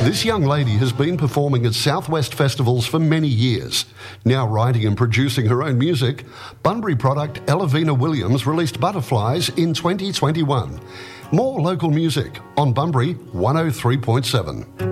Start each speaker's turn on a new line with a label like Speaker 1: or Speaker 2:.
Speaker 1: This young lady has been performing at Southwest festivals for many years. Now writing and producing her own music, Bunbury product Elavina Williams released Butterflies in 2021. More local music on Bunbury 103.7.